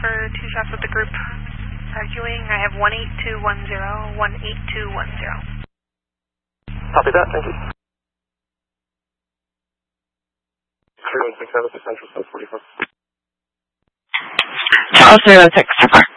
For 2 shots with the group arguing, I have 18210, 18210. Copy that, thank you. 3167 to Central 744. Charles 316, so far.